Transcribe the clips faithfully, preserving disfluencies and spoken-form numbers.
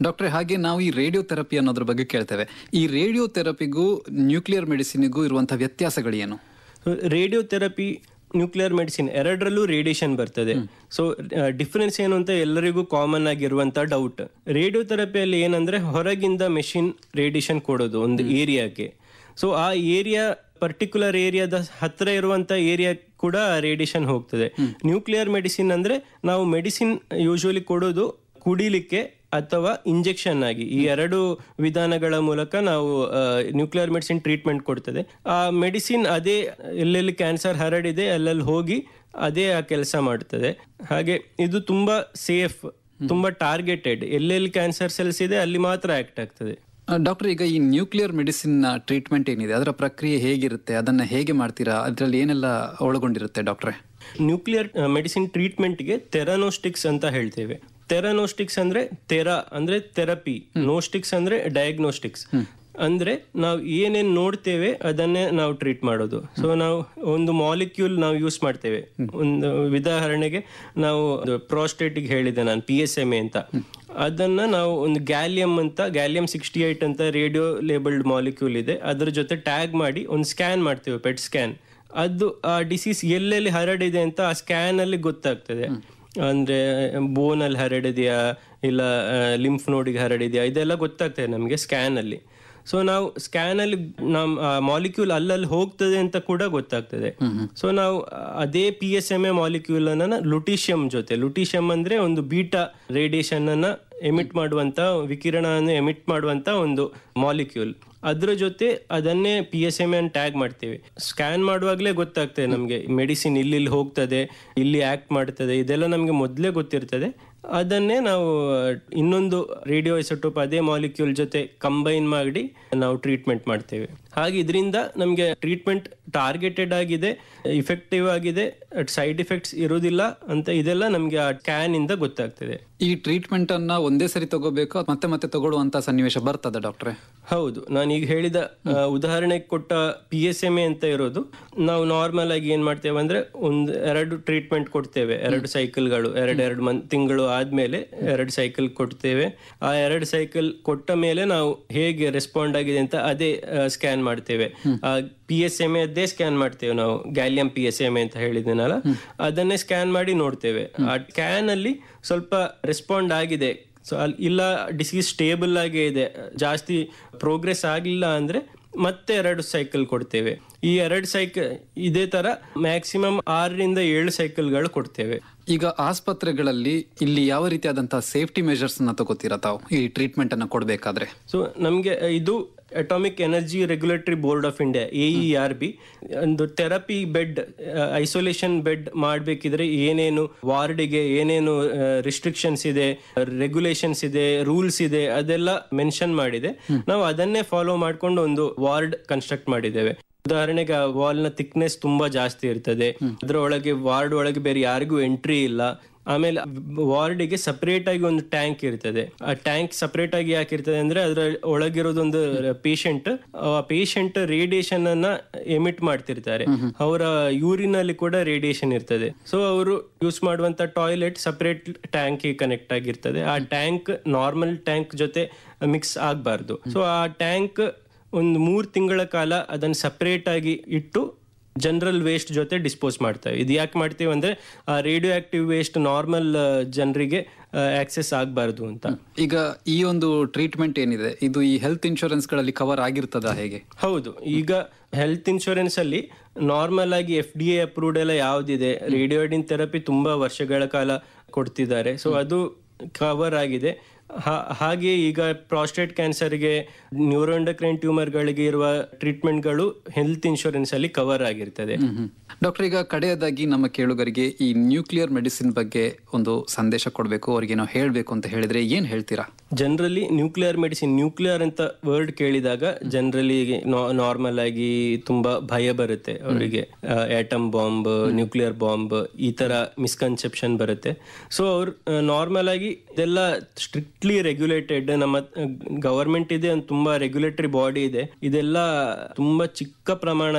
ಡಾಕ್ಟ್ರೆ, ಹಾಗೆ ನಾವು ಈ ರೇಡಿಯೋ ಥೆರಪಿ ಅನ್ನೋದ್ರ ಬಗ್ಗೆ ಕೇಳ್ತೇವೆ. ಈ ರೇಡಿಯೋ ಥೆರಪಿಗೂ ನ್ಯೂಕ್ಲಿಯರ್ ಮೆಡಿಸಿನ್ಗೂ ಇರುವಂತಹ ವ್ಯತ್ಯಾಸಗಳೇನು? ರೇಡಿಯೋ ಥೆರಪಿ, ನ್ಯೂಕ್ಲಿಯರ್ ಮೆಡಿಸಿನ್ ಎರಡರಲ್ಲೂ ರೇಡಿಯೇಷನ್ ಬರ್ತದೆ. ಸೊ ಡಿಫ್ರೆನ್ಸ್ ಏನು ಅಂತ ಎಲ್ಲರಿಗೂ ಕಾಮನ್ ಆಗಿರುವಂತ ಡೌಟ್. ರೇಡಿಯೋ ಥೆರಪಿಯಲ್ಲಿ ಏನಂದ್ರೆ ಹೊರಗಿಂದ ಮೆಷಿನ್ ರೇಡಿಯೇಷನ್ ಕೊಡೋದು ಒಂದು ಏರಿಯಾಕ್ಕೆ. ಸೊ ಆ ಏರಿಯಾ ಪರ್ಟಿಕ್ಯುಲರ್ ಏರಿಯಾದ ಹತ್ರ ಇರುವಂತ ಏರಿಯಾ ಕೂಡ ರೇಡಿಯೇಷನ್ ಹೋಗ್ತದೆ. ನ್ಯೂಕ್ಲಿಯರ್ ಮೆಡಿಸಿನ್ ಅಂದ್ರೆ ನಾವು ಮೆಡಿಸಿನ್ ಯೂಶುವಲಿ ಕೊಡೋದು ಕುಡಿಲಿಕ್ಕೆ ಅಥವಾ ಇಂಜೆಕ್ಷನ್ ಆಗಿ, ಈ ಎರಡು ವಿಧಾನಗಳ ಮೂಲಕ ನಾವು ನ್ಯೂಕ್ಲಿಯರ್ ಮೆಡಿಸಿನ್ ಟ್ರೀಟ್ಮೆಂಟ್ ಕೊಡ್ತದೆ. ಆ ಮೆಡಿಸಿನ್ ಅದೇ ಎಲ್ಲೆಲ್ಲಿ ಕ್ಯಾನ್ಸರ್ ಹರಡಿದೆ ಅಲ್ಲಲ್ಲಿ ಹೋಗಿ ಅದೇ ಆ ಕೆಲಸ ಮಾಡ್ತದೆ. ಹಾಗೆ ಇದು ತುಂಬಾ ಸೇಫ್, ತುಂಬಾ ಟಾರ್ಗೆಟೆಡ್, ಎಲ್ಲೆಲ್ಲಿ ಕ್ಯಾನ್ಸರ್ ಸೆಲ್ಸ್ ಇದೆ ಅಲ್ಲಿ ಮಾತ್ರ ಆಕ್ಟ್ ಆಗ್ತದೆ. ಡಾಕ್ಟರ್, ಈಗ ಈ ನ್ಯೂಕ್ಲಿಯರ್ ಮೆಡಿಸಿನ್ ಟ್ರೀಟ್ಮೆಂಟ್ ಏನಿದೆ ಅದರ ಪ್ರಕ್ರಿಯೆ ಹೇಗಿರುತ್ತೆ, ಅದನ್ನ ಹೇಗೆ ಮಾಡ್ತೀರಾ, ಅದರಲ್ಲಿ ಏನೆಲ್ಲ ಒಳಗೊಂಡಿರುತ್ತೆ ಡಾಕ್ಟ್ರೆ? ನ್ಯೂಕ್ಲಿಯರ್ ಮೆಡಿಸಿನ್ ಟ್ರೀಟ್ಮೆಂಟ್ಗೆ ಥೆರನೋಸ್ಟಿಕ್ಸ್ ಅಂತ ಹೇಳ್ತೇವೆ. ಥೆರನೋಸ್ಟಿಕ್ಸ್ ಅಂದ್ರೆ ಥೆರಾ ಅಂದ್ರೆ ಥೆರಪಿ, ನೋಸ್ಟಿಕ್ಸ್ ಅಂದ್ರೆ ಡಯಾಗ್ನೋಸ್ಟಿಕ್ಸ್. ಅಂದ್ರೆ ನಾವು ಏನೇನ್ ನೋಡ್ತೇವೆ ಅದನ್ನೇ ನಾವು ಟ್ರೀಟ್ ಮಾಡೋದು. ಸೊ ನಾವು ಒಂದು ಮಾಲಿಕ್ಯೂಲ್ ನಾವು ಯೂಸ್ ಮಾಡ್ತೇವೆ. ಒಂದು ಉದಾಹರಣೆಗೆ ನಾವು ಪ್ರಾಸ್ಟೇಟಿಗೆ ಹೇಳಿದೆ ನಾನು, ಪಿ ಎಸ್ ಎಮ್ ಎ ಅಂತ. ಅದನ್ನ ನಾವು ಒಂದು ಗ್ಯಾಲಿಯಂ ಅಂತ, ಗ್ಯಾಲಿಯಂ ಸಿಕ್ಸ್ಟಿ ಏಟ್ ಅಂತ ರೇಡಿಯೋ ಲೇಬಲ್ಡ್ ಮಾಲಿಕ್ಯೂಲ್ ಇದೆ, ಅದ್ರ ಜೊತೆ ಟ್ಯಾಗ್ ಮಾಡಿ ಒಂದು ಸ್ಕ್ಯಾನ್ ಮಾಡ್ತೇವೆ, ಪೆಟ್ ಸ್ಕ್ಯಾನ್. ಅದು ಆ ಡಿಸೀಸ್ ಎಲ್ಲೆಲ್ಲಿ ಹರಡಿದೆ ಅಂತ ಆ ಸ್ಕ್ಯಾನ್ ಅಲ್ಲಿ ಗೊತ್ತಾಗ್ತದೆ. ಅಂದ್ರೆ ಬೋನ್ ಅಲ್ಲಿ ಹರಡಿದೆಯಾ ಇಲ್ಲ ಲಿಂಫ್ ನೋಡಿಗೆ ಹರಡಿದೆಯಾ ಇದೆಲ್ಲ ಗೊತ್ತಾಗ್ತದೆ ನಮಗೆ ಸ್ಕ್ಯಾನ್ ಅಲ್ಲಿ. ಸೊ ನಾವು ಸ್ಕ್ಯಾನ್ ಅಲ್ಲಿ ನಮ್ಮ ಮಾಲಿಕ್ಯೂಲ್ ಅಲ್ಲಲ್ಲಿ ಹೋಗ್ತದೆ ಅಂತ ಕೂಡ ಗೊತ್ತಾಗ್ತದೆ. ಸೊ ನಾವು ಅದೇ P S M A molecule ಅನ್ನ ಲುಟೀಷಿಯಂ ಜೊತೆ, ಲುಟೀಷಿಯಂ ಅಂದ್ರೆ ಒಂದು ಬೀಟಾ ರೇಡಿಯೇಷನ್ ಅನ್ನ ಎಮಿಟ್ ಮಾಡುವಂತ, ವಿಕಿರಣವನ್ನು ಎಮಿಟ್ ಮಾಡುವಂತ ಒಂದು ಮಾಲಿಕ್ಯೂಲ್, ಅದ್ರ ಜೊತೆ ಅದನ್ನೇ P S M N tag ಮಾಡ್ತೇವೆ. ಸ್ಕ್ಯಾನ್ ಮಾಡುವಾಗಲೇ ಗೊತ್ತಾಗ್ತದೆ ನಮಗೆ ಮೆಡಿಸಿನ್ ಇಲ್ಲಿ ಇಲ್ಲಿ ಹೋಗ್ತದೆ, ಇಲ್ಲಿ ಆಕ್ಟ್ ಮಾಡ್ತದೆ, ಇದೆಲ್ಲ ನಮಗೆ ಮೊದಲೇ ಗೊತ್ತಿರ್ತದೆ. ಅದನ್ನೇ ನಾವು ಇನ್ನೊಂದು ರೇಡಿಯೋ ಐಸೋಟೋಪ್ ಅದೇ ಮಾಲಿಕ್ಯೂಲ್ ಜೊತೆ ಕಂಬೈನ್ ಮಾಡಿ ನಾವು ಟ್ರೀಟ್ಮೆಂಟ್ ಮಾಡ್ತೇವೆ. ಹಾಗೆ ಇದರಿಂದ ನಮಗೆ ಟ್ರೀಟ್ಮೆಂಟ್ ಟಾರ್ಗೆಟೆಡ್ ಆಗಿದೆ, ಇಫೆಕ್ಟಿವ್ ಆಗಿದೆ, ಸೈಡ್ ಎಫೆಕ್ಟ್ಸ್ ಇರೋದಿಲ್ಲ ಅಂತ ಇದೆಲ್ಲ ನಮಗೆ ಆ ಸ್ಕ್ಯಾನ್ ಇಂದ ಗೊತ್ತಾಗ್ತದೆ. ಈ ಟ್ರೀಟ್ಮೆಂಟ್ ಅನ್ನ ಒಂದೇ ಸರಿ ತಗೋಬೇಕು, ಮತ್ತೆ ಮತ್ತೆ ತಗೊಳ್ಳುವಂತ ಸನ್ನಿವೇಶ ಬರ್ತದೆ ಡಾಕ್ಟ್ರೆ? ಹೌದು, ನಾನು ಈಗ ಹೇಳಿದ ಉದಾಹರಣೆ ಕೊಟ್ಟ ಪಿ ಎಸ್ ಎಮ್ ಎ ಅಂತ ಇರೋದು, ನಾವು ನಾರ್ಮಲ್ ಆಗಿ ಏನ್ ಮಾಡ್ತೇವೆ ಅಂದ್ರೆ ಒಂದು ಎರಡು ಟ್ರೀಟ್ಮೆಂಟ್ ಕೊಡ್ತೇವೆ, ಎರಡು ಸೈಕಲ್ಗಳು, ಎರಡು ಎರಡು ಮಂತ್ ತಿಂಗಳು ಆದ್ಮೇಲೆ ಎರಡು ಸೈಕಲ್ ಕೊಡ್ತೇವೆ. ಆ ಎರಡು ಸೈಕಲ್ ಕೊಟ್ಟ ಮೇಲೆ ನಾವು ಹೇಗೆ ರೆಸ್ಪಾಂಡ್ ಆಗಿದೆ ಅಂತ ಅದೇ ಸ್ಕ್ಯಾನ್ ಮಾಡ್ತೇವೆ. ಪಿ ಎಸ್ ಎಮ್ ಎದ್ದೇ ಸ್ಕ್ಯಾನ್ ಮಾಡ್ತೇವೆ ನಾವು, gallium P S M A ಅಂತ ಹೇಳಿದ್ದೇನಲ್ಲ, ಅದನ್ನೇ ಸ್ಕ್ಯಾನ್ ಮಾಡಿ ನೋಡ್ತೇವೆ. ಆ ಸ್ಕ್ಯಾನ್ ಅಲ್ಲಿ ಸ್ವಲ್ಪ ರೆಸ್ಪಾಂಡ್ ಆಗಿದೆ, ಸೊ ಅಲ್ಲಿ ಇಲ್ಲ ಡಿಸೀಸ್ ಸ್ಟೇಬಲ್ ಆಗೇ ಇದೆ, ಜಾಸ್ತಿ ಪ್ರೋಗ್ರೆಸ್ ಆಗಿಲ್ಲ ಅಂದ್ರೆ ಮತ್ತೆ ಎರಡು ಸೈಕಲ್ ಕೊಡ್ತೇವೆ. ಈ ಎರಡು ಸೈಕಲ್ ಇದೇ ತರ ಮ್ಯಾಕ್ಸಿಮಮ್ ಆರರಿಂದ ಏಳು ಸೈಕಲ್ಗಳು ಕೊಡ್ತೇವೆ. ಈಗ ಆಸ್ಪತ್ರೆಗಳಲ್ಲಿ ಇಲ್ಲಿ ಯಾವ ರೀತಿಯಾದಂತಹ ಸೇಫ್ಟಿ ಮೆಜರ್ಸ್ ನ ತಗೋತೀರಾ ತಾವು ಈ ಟ್ರೀಟ್ಮೆಂಟ್ ಅನ್ನ ಕೊಡ್ಬೇಕಾದ್ರೆ? ಸೊ ನಮ್ಗೆ ಇದು atomic energy regulatory board of India, A E R B, ಒಂದು ಥೆರಪಿ ಬೆಡ್, ಐಸೋಲೇಷನ್ ಬೆಡ್ ಮಾಡಬೇಕಿದ್ರೆ ಏನೇನು ವಾರ್ಡಿಗೆ ಏನೇನು ರಿಸ್ಟ್ರಿಕ್ಷನ್ಸ್ ಇದೆ, ರೆಗ್ಯುಲೇಷನ್ಸ್ ಇದೆ, ರೂಲ್ಸ್ ಇದೆ, ಅದೆಲ್ಲ ಮೆನ್ಷನ್ ಮಾಡಿದೆ. ನಾವು ಅದನ್ನೇ ಫಾಲೋ ಮಾಡ್ಕೊಂಡು ಒಂದು ವಾರ್ಡ್ ಕನ್ಸ್ಟ್ರಕ್ಟ್ ಮಾಡಿದ್ದೇವೆ. ಉದಾಹರಣೆಗೆ ವಾಲ್ ನ ಥಿಕ್ನೆಸ್ ತುಂಬಾ ಜಾಸ್ತಿ ಇರ್ತದೆ, ಅದ್ರ ಒಳಗೆ ವಾರ್ಡ್ ಒಳಗೆ ಬೇರೆ ಯಾರಿಗೂ ಎಂಟ್ರಿ ಇಲ್ಲ. ಆಮೇಲೆ ವಾರ್ಡಿಗೆ ಸಪರೇಟ್ ಆಗಿ ಒಂದು ಟ್ಯಾಂಕ್ ಇರ್ತದೆ. ಆ ಟ್ಯಾಂಕ್ ಸಪರೇಟ್ ಆಗಿ ಯಾಕಿರ್ತದೆ ಅಂದ್ರೆ ಅದ್ರ ಒಳಗಿರೋದೊಂದು ಪೇಷಂಟ್, ಆ ಪೇಷಂಟ್ ರೇಡಿಯೇಷನ್ ಅನ್ನ ಎಮಿಟ್ ಮಾಡ್ತಿರ್ತಾರೆ, ಅವರ ಯೂರಿನ್ ಅಲ್ಲಿ ಕೂಡ ರೇಡಿಯೇಷನ್ ಇರ್ತದೆ. ಸೊ ಅವರು ಯೂಸ್ ಮಾಡುವಂತ ಟಾಯ್ಲೆಟ್ ಸಪರೇಟ್ ಟ್ಯಾಂಕ್ ಕನೆಕ್ಟ್ ಆಗಿರ್ತದೆ. ಆ ಟ್ಯಾಂಕ್ ನಾರ್ಮಲ್ ಟ್ಯಾಂಕ್ ಜೊತೆ ಮಿಕ್ಸ್ ಆಗಬಾರ್ದು. ಸೊ ಆ ಟ್ಯಾಂಕ್ ಒಂದು ಮೂರ್ ತಿಂಗಳ ಕಾಲ ಅದನ್ನ ಸಪರೇಟ್ ಆಗಿ ಇಟ್ಟು ಜನರಲ್ ವೇಸ್ಟ್ ಜೊತೆ ಡಿಸ್ಪೋಸ್ ಮಾಡ್ತೇವೆ. ಇದು ಯಾಕೆ ಮಾಡ್ತೀವಿ ಅಂದ್ರೆ ಆ ರೇಡಿಯೋ ಆಕ್ಟಿವ್ ವೇಸ್ಟ್ ನಾರ್ಮಲ್ ಜನರಿಗೆ ಆಕ್ಸೆಸ್ ಆಗಬಾರ್ದು ಅಂತ. ಈಗ ಈ ಒಂದು ಟ್ರೀಟ್ಮೆಂಟ್ ಏನಿದೆ ಇದು ಈ ಹೆಲ್ತ್ ಇನ್ಶೂರೆನ್ಸ್ ಗಳಲ್ಲಿ ಕವರ್ ಆಗಿರ್ತದ ಹೇಗೆ? ಹೌದು, ಈಗ ಹೆಲ್ತ್ ಇನ್ಶೂರೆನ್ಸ್ ಅಲ್ಲಿ ನಾರ್ಮಲ್ ಆಗಿ ಎಫ್ ಡಿ ಎ ಅಪ್ರೂವ್ಡ್ ಎಲ್ಲ ಯಾವ್ದಿದೆ, ರೇಡಿಯೋಡಿನ್ ಥೆರಪಿ ತುಂಬಾ ವರ್ಷಗಳ ಕಾಲ ಕೊಡ್ತಿದ್ದಾರೆ. ಸೊ ಅದು ಕವರ್ ಆಗಿದೆ. ಹಾಗೆ ಈಗ ಪ್ರಾಸ್ಟೇಟ್ ಕ್ಯಾನ್ಸರ್ಗೆ, ನ್ಯೂರೋಎಂಡೋಕ್ರೈನ್ ಟ್ಯೂಮರ್ಗಳಿಗೆ ಇರುವ ಟ್ರೀಟ್ಮೆಂಟ್ಗಳು ಹೆಲ್ತ್ ಇನ್ಶೂರೆನ್ಸ್ ಅಲ್ಲಿ ಕವರ್ ಆಗಿರ್ತದೆ. ಡಾಕ್ಟರ್, ಈಗ ಕಡೆಯದಾಗಿ ನಮ್ಮ ಕೇಳುಗರಿಗೆ ಈ ನ್ಯೂಕ್ಲಿಯರ್ ಮೆಡಿಸಿನ್ ಬಗ್ಗೆ ಒಂದು ಸಂದೇಶ ಕೊಡಬೇಕು, ಅವ್ರಿಗೆ ನಾವು ಹೇಳಬೇಕು ಅಂತ ಹೇಳಿದ್ರೆ ಏನ್ ಹೇಳ್ತೀರಾ? ಜನರಲಿ ನ್ಯೂಕ್ಲಿಯರ್ ಮೆಡಿಸಿನ್, ನ್ಯೂಕ್ಲಿಯರ್ ಅಂತ ವರ್ಡ್ ಕೇಳಿದಾಗ ಜನರಲಿ ನಾರ್ಮಲ್ ಆಗಿ ತುಂಬಾ ಭಯ ಬರುತ್ತೆ ಅವರಿಗೆ. ಆಟಮ್ ಬಾಂಬ್, ನ್ಯೂಕ್ಲಿಯರ್ ಬಾಂಬ್, ಈ ತರ ಮಿಸ್ಕನ್ಸೆಪ್ಷನ್ ಬರುತ್ತೆ. ಸೊ ಅವ್ರು ನಾರ್ಮಲ್ ಆಗಿ ಇದೆಲ್ಲ ಸ್ಟ್ರಿಕ್ಟ್ಲಿ ರೆಗ್ಯುಲೇಟೆಡ್, ನಮ್ಮ ಗವರ್ಮೆಂಟ್ ಇದೆ, ಒಂದು ತುಂಬಾ ರೆಗ್ಯುಲೇಟರಿ ಬಾಡಿ ಇದೆ, ಇದೆಲ್ಲ ತುಂಬಾ ಚಿಕ್ಕ ಪ್ರಮಾಣದ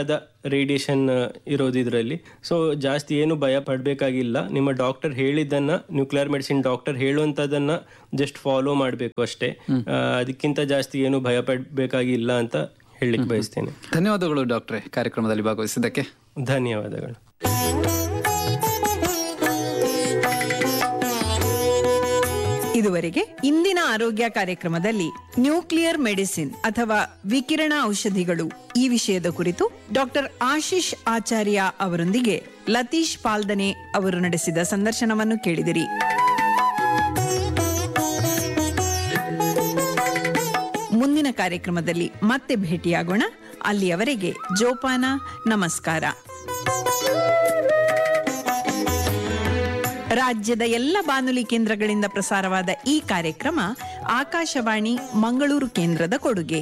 ರೇಡಿಯೇಷನ್ ಇರೋದು ಇದರಲ್ಲಿ. ಸೊ ಜಾಸ್ತಿ ಏನು ಭಯ ಪಡಬೇಕಾಗಿಲ್ಲ. ನಿಮ್ಮ ಡಾಕ್ಟರ್ ಹೇಳಿದ್ದನ್ನ, nuclear medicine doctor ಹೇಳುವಂಥದ್ದನ್ನ just follow ಮಾಡಬೇಕು ಅಷ್ಟೇ. ಅದಕ್ಕಿಂತ ಜಾಸ್ತಿ ಏನು ಭಯ ಪಡಬೇಕಾಗಿಲ್ಲ ಅಂತ ಹೇಳಲಿಕ್ಕೆ ಬಯಸ್ತೇನೆ. ಧನ್ಯವಾದಗಳು ಡಾಕ್ಟ್ರೆ, ಕಾರ್ಯಕ್ರಮದಲ್ಲಿ ಭಾಗವಹಿಸಿದ್ದಕ್ಕೆ. ಧನ್ಯವಾದಗಳು. ಇದುವರೆಗೆ ಇಂದಿನ ಆರೋಗ್ಯ ಕಾರ್ಯಕ್ರಮದಲ್ಲಿ ನ್ಯೂಕ್ಲಿಯರ್ ಮೆಡಿಸಿನ್ ಅಥವಾ ವಿಕಿರಣ ಔಷಧಿಗಳು ಈ ವಿಷಯದ ಕುರಿತು ಡಾಕ್ಟರ್ ಆಶೀಶ್ ಆಚಾರ್ಯ ಅವರೊಂದಿಗೆ ಲತೀಶ್ ಪಾಲ್ದನೆ ಅವರು ನಡೆಸಿದ ಸಂದರ್ಶನವನ್ನು ಕೇಳಿದಿರಿ. ಮುಂದಿನ ಕಾರ್ಯಕ್ರಮದಲ್ಲಿ ಮತ್ತೆ ಭೇಟಿಯಾಗೋಣ. ಅಲ್ಲಿಯವರೆಗೆ ಜೋಪಾನ. ನಮಸ್ಕಾರ. ರಾಜ್ಯದ ಎಲ್ಲ ಬಾನುಲಿ ಕೇಂದ್ರಗಳಿಂದ ಪ್ರಸಾರವಾದ ಈ ಕಾರ್ಯಕ್ರಮ ಆಕಾಶವಾಣಿ ಮಂಗಳೂರು ಕೇಂದ್ರದ ಕೊಡುಗೆ.